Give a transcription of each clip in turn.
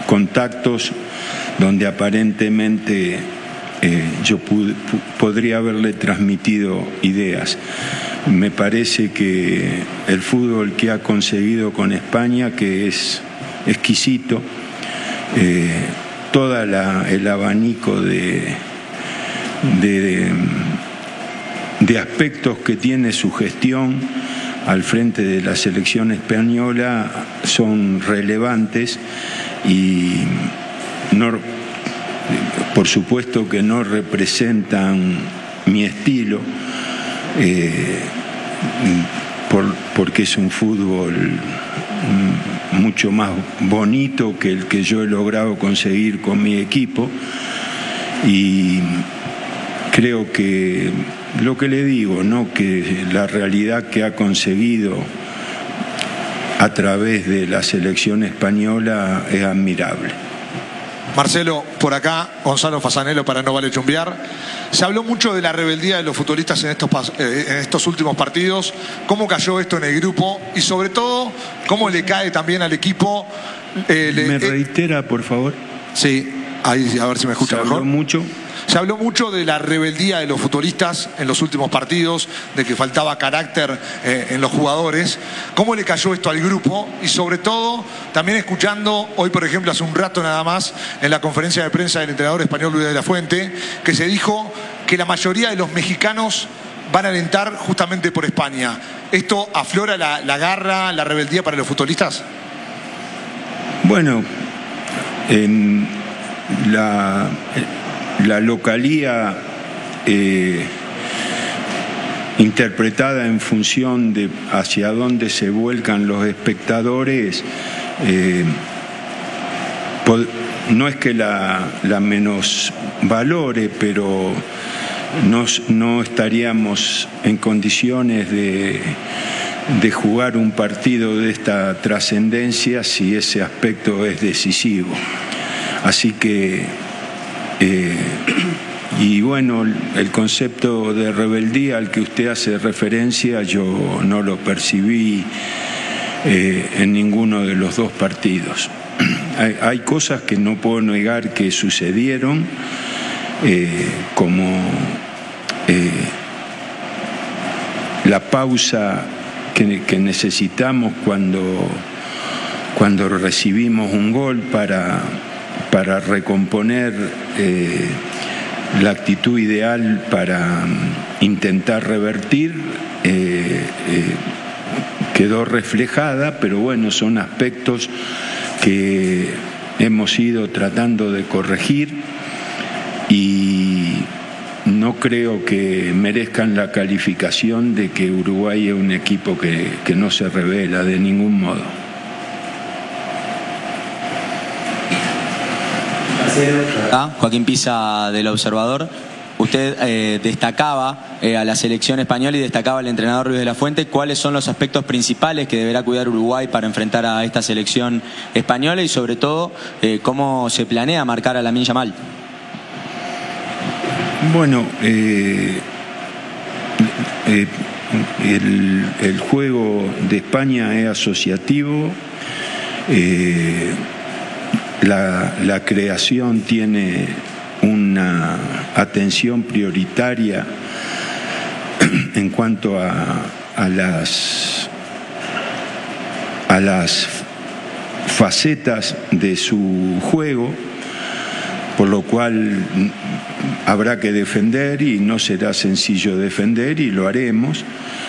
contactos donde aparentemente yo podría haberle transmitido ideas. Me parece que el fútbol que ha conseguido con España, que es exquisito, todo el abanico de aspectos que tiene su gestión al frente de la selección española son relevantes y por supuesto que no representan mi estilo, porque es un fútbol mucho más bonito que el que yo he logrado conseguir con mi equipo, y creo que lo que le digo, ¿no?, que la realidad que ha conseguido a través de la selección española es admirable. Marcelo, por acá, Gonzalo Fasanelo para No Vale Chumbear. Se habló mucho de la rebeldía de los futbolistas en estos últimos partidos. ¿Cómo cayó esto en el grupo? Y sobre todo, ¿cómo le cae también al equipo? ¿Me reitera, por favor? Sí, ahí a ver si me escucha mejor. Se habló mucho de la rebeldía de los futbolistas en los últimos partidos, de que faltaba carácter en los jugadores. ¿Cómo le cayó esto al grupo? Y sobre todo, también escuchando hoy, por ejemplo, hace un rato nada más, en la conferencia de prensa del entrenador español Luis de la Fuente, que se dijo que la mayoría de los mexicanos van a alentar justamente por España. ¿Esto aflora la garra, la rebeldía para los futbolistas? Bueno, en la localía interpretada en función de hacia dónde se vuelcan los espectadores, no es que la menosvalore, pero no estaríamos en condiciones de jugar un partido de esta trascendencia si ese aspecto es decisivo. Así que y bueno, el concepto de rebeldía al que usted hace referencia yo no lo percibí en ninguno de los dos partidos. Hay cosas que no puedo negar que sucedieron, como la pausa que necesitamos cuando recibimos un gol para recomponer la actitud ideal para intentar revertir, quedó reflejada, pero bueno, son aspectos que hemos ido tratando de corregir y no creo que merezcan la calificación de que Uruguay es un equipo que no se revela de ningún modo. Joaquín Pisa del Observador. Usted destacaba a la selección española y destacaba al entrenador Luis de la Fuente. ¿Cuáles son los aspectos principales que deberá cuidar Uruguay para enfrentar a esta selección española y sobre todo cómo se planea marcar a Lamine Yamal? Bueno, el juego de España es asociativo. La creación tiene una atención prioritaria en cuanto a las facetas de su juego, por lo cual habrá que defender y no será sencillo defender y lo haremos.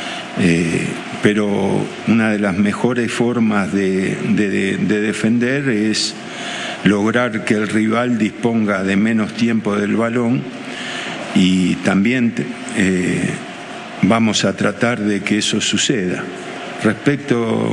Pero una de las mejores formas de defender es lograr que el rival disponga de menos tiempo del balón y también vamos a tratar de que eso suceda. Respecto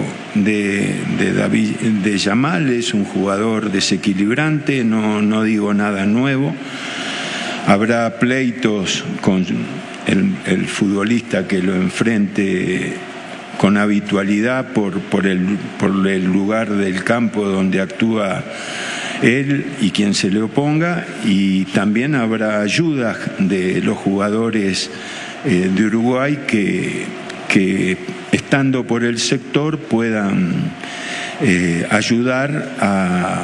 de Yamal, es un jugador desequilibrante, no digo nada nuevo. Habrá pleitos con el futbolista que lo enfrente con habitualidad por el lugar del campo donde actúa él y quien se le oponga, y también habrá ayudas de los jugadores de Uruguay que estando por el sector puedan ayudar a